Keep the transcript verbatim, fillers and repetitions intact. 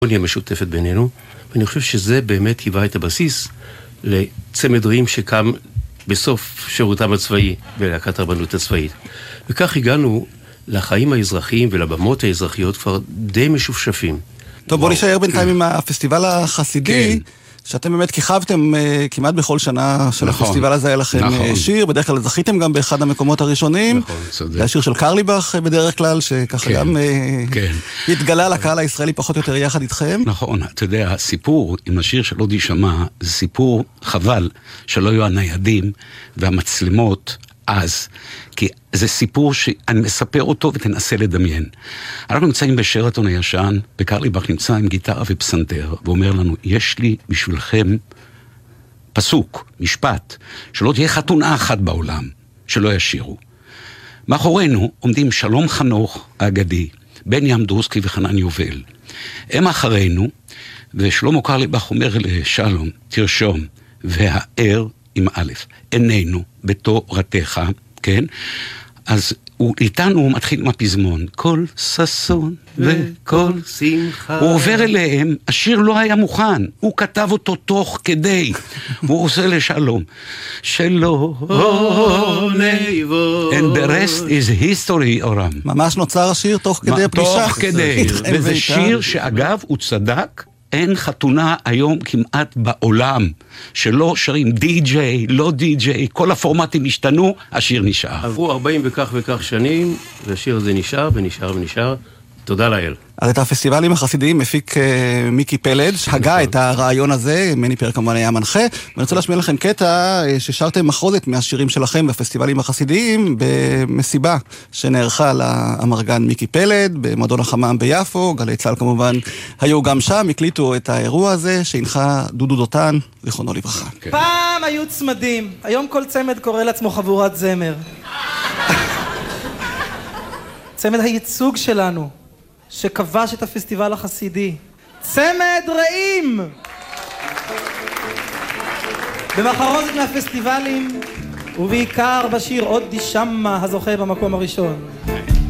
נהיה משותפת בינינו, ואני חושב שזה באמת היווה את הבסיס לצמד רעים שקם בסוף שירותם הצבאי בלהקת הרבנות הצבאית. וכך הגענו לחיים האזרחיים ולבמות האזרחיות כבר די משופשפים. טוב, בוא נשאר בינתיים עם הפסטיבל החסידי, שאתם באמת כיכבתם כמעט בכל שנה של הפסטיבל הזה, היה לכם שיר, בדרך כלל זכיתם גם באחד המקומות הראשונים, זה השיר של קרליבך בדרך כלל, שככה גם התגלה לקהל הישראלי פחות או יותר יחד איתכם. נכון, אתה יודע, הסיפור עם השיר של עוד יישמע, זה סיפור חבל שלא יהיו הניידים והמצלמות אז, כי זה סיפור שאני מספר אותו ותנסה לדמיין. אנחנו נמצאים בשרתון הישן, וקרליבך נמצא עם גיטרה ופסנתר, ואומר לנו, יש לי בשבילכם פסוק, משפט, שלא תהיה חתונה אחת בעולם, שלא ישירו. מאחורינו עומדים שלום חנוך האגדי, בני אמדורסקי וחנן יובל. הם אחרינו, ושלמה קרליבך אומר לשלום, תרשום, והער עם א', עינינו בתורתך, כן? אז הוא איתנו, הוא מתחיל עם הפזמון, כל ששון וכל שמחה. הוא עובר אליהם, השיר לא היה מוכן, הוא כתב אותו תוך כדי, והוא עושה לשלום, שלום, and the rest is history, אורם. ממש נוצר השיר תוך כדי הפגישה. תוך כדי, וזה שיר שאגב הוא צדק, אין חתונה היום כמעט בעולם שלא שרים די-ג'יי, לא די-ג'יי, כל הפורמטים השתנו, השיר נשאר. עברו ארבעים וכך וכך שנים, והשיר הזה נשאר ונשאר ונשאר. תודה לאל. אז את הפסטיבלים החסידיים מפיק uh, מיקי פלד, שהגה את הרעיון הזה, מני פר כמובן היה מנחה, ואני רוצה להשמיע לכם קטע uh, ששרתם מחרוזת מהשירים שלכם בפסטיבלים החסידיים, במסיבה שנערכה לאמרגן מיקי פלד, במועדון החמם ביפו, גלי צה"ל כמובן היו גם שם, הקליטו את האירוע הזה, שהנחה דודו דותן, זיכרונו לברכה. Okay. פעם היו צמדים, היום כל צמד קורא לעצמו חבורת זמר. צמד הייצוג שלנו, שכבש את הפסטיבל החסידי. צמד רעים! במחרוזת מהפסטיבלים, ובעיקר בשיר עוד יישמע הזוכה במקום הראשון.